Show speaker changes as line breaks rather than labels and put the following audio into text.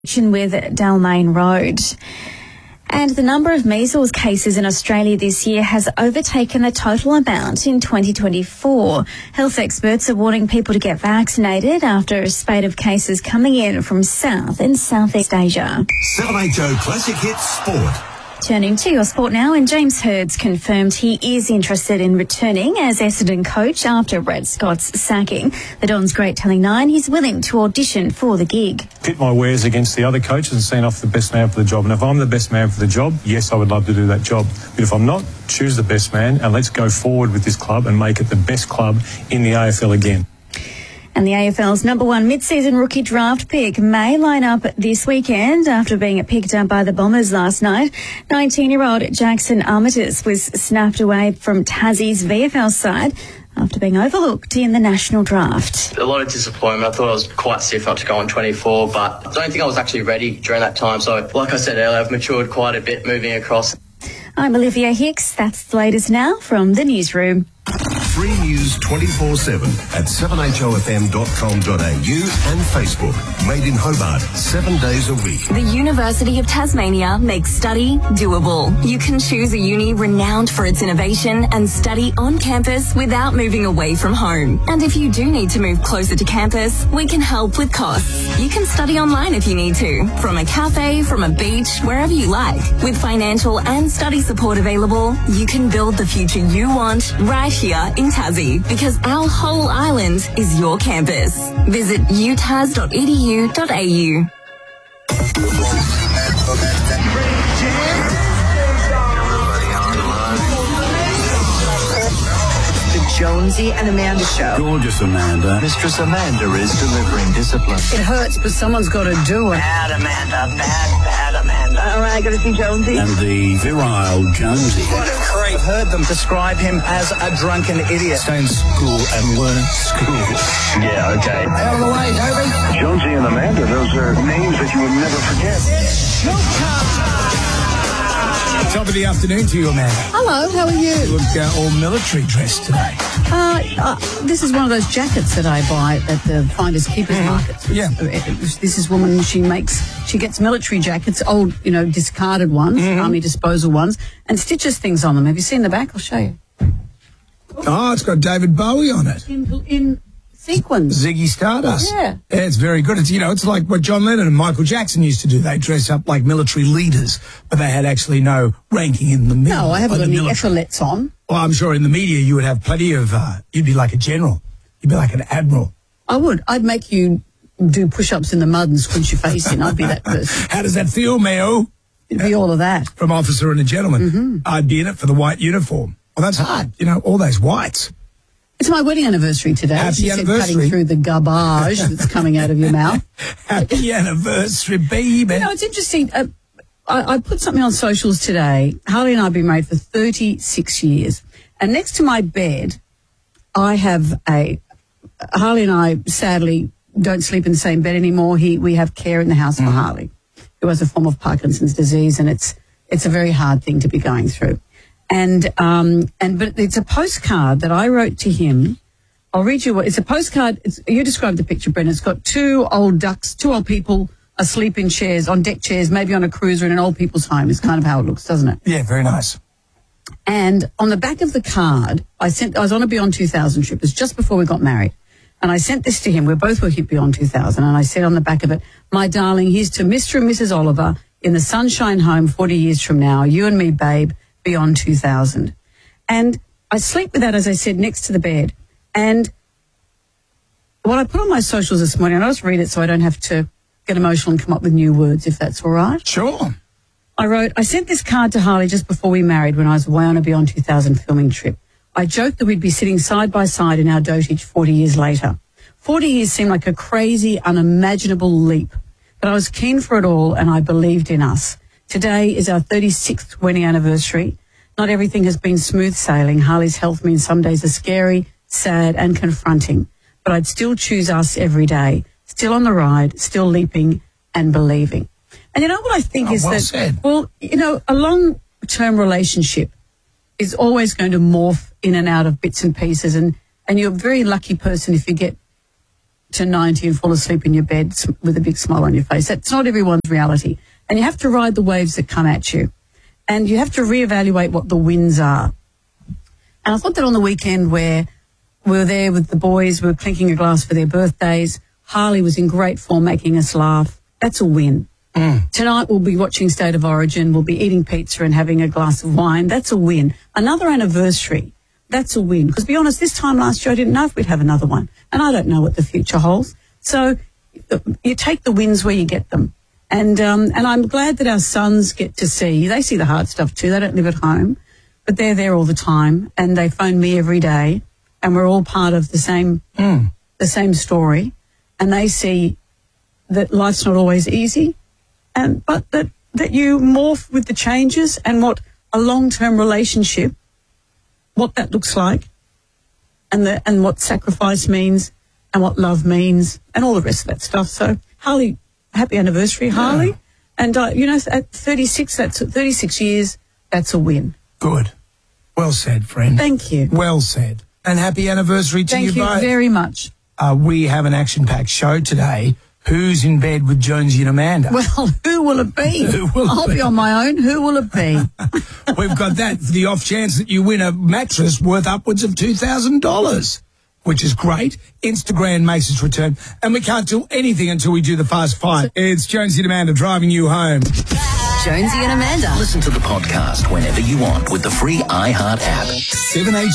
with Dalmain Road. And the number of measles cases in Australia this year has overtaken the total amount in 2024. Health experts are warning people to get vaccinated after a spate of cases coming in from South and Southeast Asia.
780 Classic Hits Sport.
Turning to your sport now, and James Hirds confirmed he is interested in returning as Essendon coach after Brett Scott's sacking. The Dons great telling Nine he's willing to audition for the gig.
Pit my wares against the other coaches and seen off the best man for the job. And if I'm the best man for the job, yes, I would love to do that job. But if I'm not, choose the best man and let's go forward with this club and make it the best club in the AFL again.
And the AFL's number one mid-season rookie draft pick may line up this weekend after being picked up by the Bombers last night. 19-year-old Jackson Armitage was snapped away from Tassie's VFL side after being overlooked in the national draft.
A lot of disappointment. I thought I was quite stiff not to go on 24, but I don't think I was actually ready during that time. So, like I said earlier, I've matured quite a bit moving across.
I'm Olivia Hicks. That's the latest now from the newsroom.
Free news 24/7 at 7HOFM.com.au and Facebook. Made in Hobart, 7 days a week.
The University of Tasmania makes study doable. You can choose a uni renowned for its innovation and study on campus without moving away from home. And if you do need to move closer to campus, we can help with costs. You can study online if you need to, from a cafe, from a beach, wherever you like. With financial and study support available, you can build the future you want right here in Tassie, because our whole island is your campus. Visit utas.edu.au.
The Jonesy and Amanda Show.
Gorgeous Amanda.
Mistress Amanda is delivering discipline.
It hurts, but someone's got to do it.
Bad Amanda, bad Amanda.
All right, got to see Jonesy.
And the virile Jonesy.
What a creep.
I've heard them describe him as a drunken idiot.
Stay in school and learn at school.
Yeah, okay.
Out of the way, Toby.
Jonesy and Amanda, those are names that you would never forget.
Top of the afternoon to you, Amanda.
Hello, how are you?
You look all military dressed today.
This is one of those jackets that I buy at the Finders Keepers markets.
Yeah.
This is woman, she gets military jackets, old, discarded ones, army disposal ones, and stitches things on them. Have you seen the back? I'll show you.
Oh, it's got David Bowie on it.
In sequins.
Ziggy Stardust.
Yeah.
It's very good. It's like what John Lennon and Michael Jackson used to do. They dress up like military leaders, but they had actually no ranking in the middle.
No, I haven't got any epaulets on.
Well, I'm sure in the media you would have plenty of, you'd be like a general. You'd be like an admiral.
I would. I'd make you do push-ups in the mud and squinch your face in. I'd be that person.
How does that feel, Mayo?
It'd be all of that.
From Officer and a Gentleman. I'd be in it for the white uniform. Well, that's hard. All those whites.
It's my wedding anniversary today.
Happy anniversary.
Cutting through the garbage that's coming out of your mouth.
Happy anniversary, baby.
It's interesting. I put something on socials today. Harley and I have been married for 36 years. And next to my bed, I have Harley and I sadly don't sleep in the same bed anymore. We have care in the house for Harley, who has a form of Parkinson's disease, and it's a very hard thing to be going through. But it's a postcard that I wrote to him. I'll read you it's a postcard. You described the picture, Brendan. It's got two old people asleep in chairs, on deck chairs, maybe on a cruiser in an old people's home. It's kind of how it looks, doesn't it?
Yeah, very nice.
And on the back of the card, I was on a Beyond 2000 trip. It was just before we got married. And I sent this to him. We both were hit Beyond 2000. And I said on the back of it, my darling, here's to Mr. and Mrs. Oliver in the Sunshine Home 40 years from now. You and me, babe. Beyond 2000. And I sleep with that, as I said, next to the bed. And what I put on my socials this morning, and I'll just read it so I don't have to get emotional and come up with new words, if that's all right.
Sure.
I sent this card to Harley just before we married when I was away on a Beyond 2000 filming trip. I joked that we'd be sitting side by side in our dotage 40 years later. 40 years seemed like a crazy, unimaginable leap. But I was keen for it all, and I believed in us. Today is our 36th wedding anniversary. Not everything has been smooth sailing. Harley's health means some days are scary, sad and confronting. But I'd still choose us every day. Still on the ride, still leaping and believing. And you know what I think is that,
said.
Well, a long-term relationship is always going to morph in and out of bits and pieces. And you're a very lucky person if you get to 90 and fall asleep in your bed with a big smile on your face. That's not everyone's reality. And you have to ride the waves that come at you. And you have to reevaluate what the wins are. And I thought that on the weekend where we were there with the boys, we were clinking a glass for their birthdays. Harley was in great form, making us laugh. That's a win. Tonight we'll be watching State of Origin. We'll be eating pizza and having a glass of wine. That's a win. Another anniversary. That's a win. Because to be honest, this time last year I didn't know if we'd have another one. And I don't know what the future holds. So you take the wins where you get them. And I'm glad that our sons get to see. They see the hard stuff too. They don't live at home. But they're there all the time. And they phone me every day. And we're all part of the same story. And they see that life's not always easy. But that you morph with the changes and what a long-term relationship, what that looks like, and what sacrifice means, and what love means, and all the rest of that stuff. So, Harley, happy anniversary, Harley. Yeah. And, at 36, that's 36 years, that's a win.
Good. Well said, friend.
Thank you.
Well said. And happy anniversary to you both.
Thank you very much.
We have an action-packed show today. Who's in bed with Jonesy and Amanda?
Well, who will it be? I'll be on my own. Who will it be?
We've got that for the off chance that you win a mattress worth upwards of $2,000, which is great. Instagram makes its return, and we can't do anything until we do the Fast Five. It's Jonesy and Amanda driving you home.
Jonesy and Amanda.
Listen to the podcast whenever you want with the free iHeart app.
7